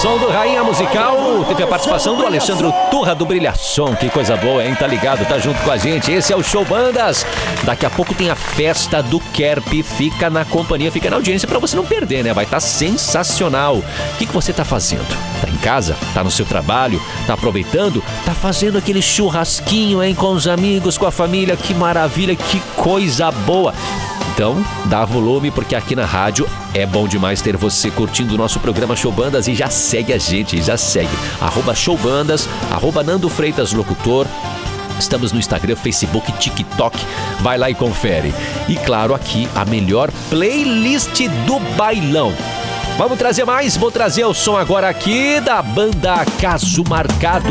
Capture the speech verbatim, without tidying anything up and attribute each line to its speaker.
Speaker 1: som do Rainha Musical. Teve a participação do Alexandre Turra do Brilhação. Que coisa boa, hein? Tá ligado, tá junto com a gente. Esse é o Show Bandas. Daqui a pouco tem a festa do Kerp. Fica na companhia, fica na audiência pra você não perder, né? Vai estar sensacional. O que, que você tá fazendo? Tá em casa? Tá no seu trabalho? Tá aproveitando? Tá fazendo aquele churrasquinho, hein? Com os amigos, com a família. Que maravilha, que coisa boa. Então, dá volume, porque aqui na rádio é bom demais ter você curtindo o nosso programa Show Bandas. E já segue a gente, já segue. Arroba Show Bandas, arroba Nando Freitas Locutor. Estamos no Instagram, Facebook, TikTok. Vai lá e confere. E claro, aqui a melhor playlist do bailão. Vamos trazer mais? Vou trazer o som agora aqui da banda Caso Marcado.